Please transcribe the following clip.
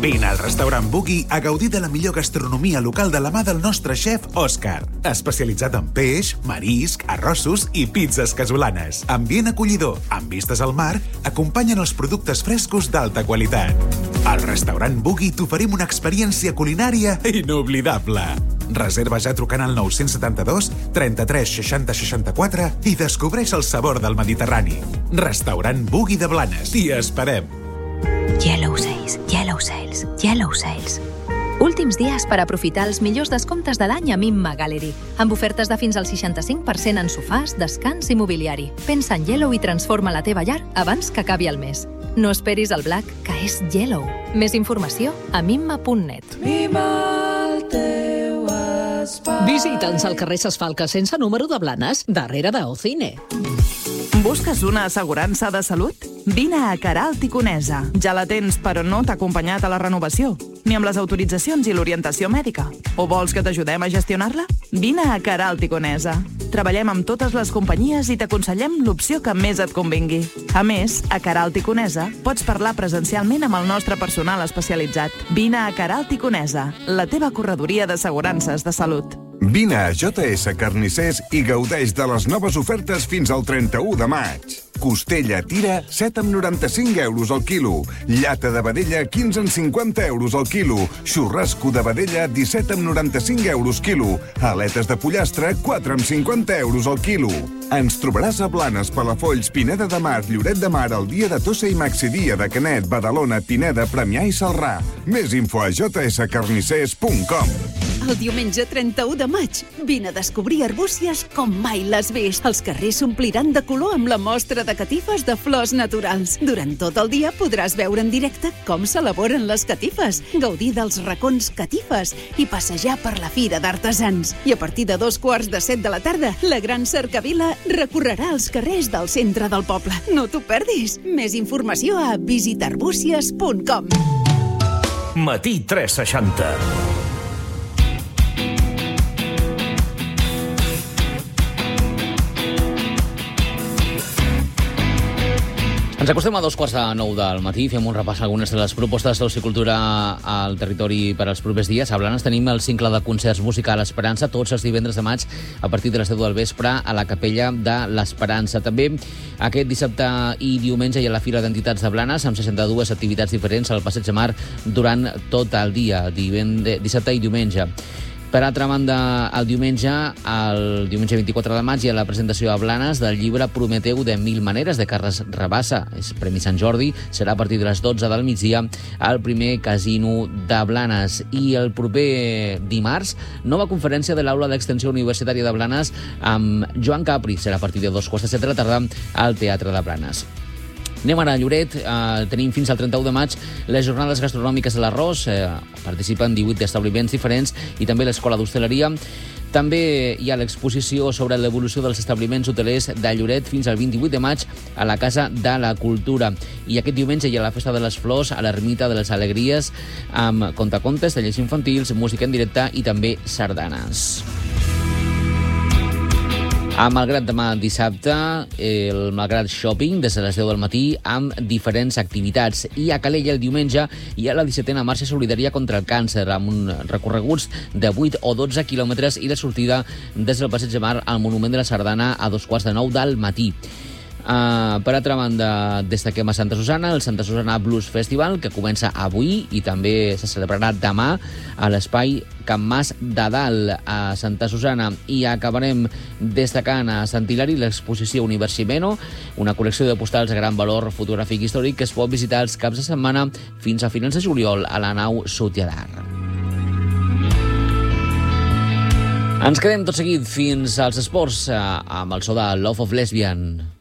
Vine al restaurant Boogie a gaudir de la millor gastronomia local de la mà del nostre xef Òscar, especialitzat en peix, marisc, arrossos i pizzas casolanes. Ambient acollidor, amb vistes al mar, acompanyen els productes frescos d'alta qualitat. Al restaurant Boogie t'oferim una experiència culinària inoblidable. Reserva ja trucant al 972 33 60 64 i descobreix el sabor del Mediterrani. Restaurant Boogie de Blanes. T'hi esperem. Yellow Sales, Yellow Sales, Yellow Sales. Últims dies per aprofitar els millors descomptes de l'any a Mimma Gallery, amb ofertes de fins al 65% en sofàs, descans i mobiliari. Pensa en Yellow i transforma la teva llar abans que acabi el mes. No esperis el Black, que és Yellow. Més informació a mimma.net. Visita'ns al carrer Ses Falques sense número de Blanes, darrere d'Ocine. Busques una assegurança de salut? Vine a Queralt i Conesa. Ja la tens, però no t'ha acompanyat a la renovació, ni amb les autoritzacions i l'orientació mèdica. O vols que t'ajudem a gestionar-la? Vine a Queralt i Conesa. Treballem amb totes les companyies i t'aconsellem l'opció que més et convingui. A més, a Queralt i Conesa pots parlar presencialment amb el nostre personal especialitzat. Vine a Queralt i Conesa, la teva corredoria d'assegurances de salut. Vine a JS Carnissers i gaudeix de les noves ofertes fins al 31 de maig. Costella tira, 7,95 € al quilo. Llata de vedella, 15,50 € al quilo. Xurrasco de vedella, 17,95 € quilo. Aletes de pollastre, 4,50 € al quilo. Ens trobaràs a Blanes, Palafolls, Pineda de Mar, Lloret de Mar, el dia de Tossa i Maxidia, de Canet, Badalona, Pineda, Premià i Celrà. Més info a jscarnissers.com. El diumenge 31 de maig, vine a descobrir Arbúcies com mai l'has vist. Els carrers s'ompliran de color amb la mostra de catifes de flors naturals. Durant tot el dia podràs veure en directe com s'elaboren les catifes, gaudir dels racons catifes i passejar per la Fira d'Artesans. I a partir de 6:45 de la tarda, la gran cercavila recorrerà els carrers del centre del poble. No t'ho perdis. Més informació a visitarbúcies.com. Matí 360. Ens acostem a 8:45 del matí, fem un repàs a algunes de les propostes d'oci i cultura al territori per als propers dies. A Blanes tenim el cicle de concerts Música a l'Esperança, tots els divendres de maig a partir de les 10 del vespre a la Capella de l'Esperança. També aquest dissabte i diumenge hi ha la Fira d'Entitats de Blanes amb 62 activitats diferents al Passeig de Mar durant tot el dia, dissabte i diumenge. Per altra banda, el diumenge 24 de maig, hi ha la presentació a Blanes del llibre Prometeu de 1000 maneres, de Carles Rabassa. És Premi Sant Jordi, serà a partir de les 12 del migdia al primer casino de Blanes. I el proper dimarts, nova conferència de l'Aula d'Extensió Universitària de Blanes amb Joan Capri. Serà a partir de 2:15 de la tarda al Teatre de Blanes. Anem ara a Lloret, tenim fins al 31 de maig les jornades gastronòmiques de l'Arròs, participen 18 establiments diferents i també l'Escola d'Hostaleria. També hi ha l'exposició sobre l'evolució dels establiments hotelers de Lloret fins al 28 de maig a la Casa de la Cultura. I aquest diumenge hi ha la Festa de les Flors a l'Ermita de les Alegries amb contacontes, tallers infantils, música en directe i també sardanes. A Malgrat demà dissabte, el Malgrat Shopping des de les 10 del matí amb diferents activitats. I a Calella el diumenge hi ha la 17a Marxa Solidària contra el Càncer amb recorreguts de 8 o 12 quilòmetres i la sortida des del Passeig de Mar al Monument de la Sardana a 8:45 del matí. Per altra banda, destaquem a Santa Susana, el Santa Susana Blues Festival, que comença avui i també se celebrarà demà a l'espai Can Mas de Dalt a Santa Susana. I acabarem destacant a Sant Hilari l'exposició Universimeno, una col·lecció de postals de gran valor fotogràfic i històric que es pot visitar els caps de setmana fins a finals de juliol a la nau Sutiadar. Ens quedem tot seguit fins als esports amb el so de Love of Lesbian.